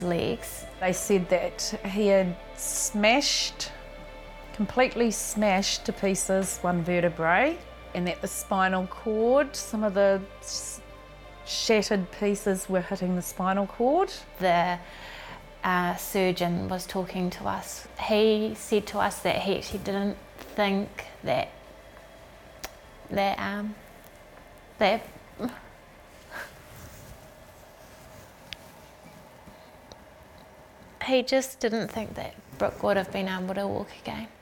legs. They said that he had completely smashed to pieces one vertebrae, and that the spinal cord, some of the shattered pieces were hitting the spinal cord. The surgeon was talking to us. He said to us that he actually didn't think that he just didn't think that Brooke would have been able to walk again.